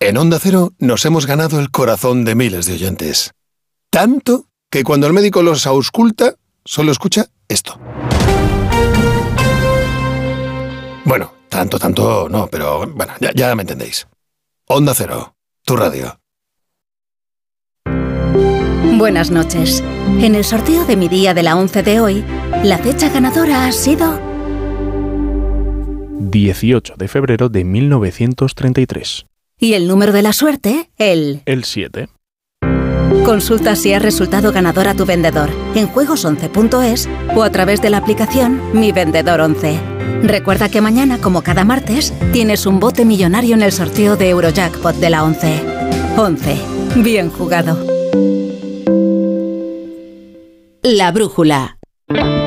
En Onda Cero nos hemos ganado el corazón de miles de oyentes. Tanto que cuando el médico los ausculta, solo escucha esto. Bueno, tanto no, pero bueno, ya me entendéis. Onda Cero, tu radio. Buenas noches. En el sorteo de mi día de la 11 de hoy, la fecha ganadora ha sido 18 de febrero de 1933. Y el número de la suerte, el 7. Consulta si has resultado ganador a tu vendedor en juegos11.es o a través de la aplicación Mi Vendedor 11. Recuerda que mañana, como cada martes, tienes un bote millonario en el sorteo de Eurojackpot de la 11. 11. Bien jugado. La brújula.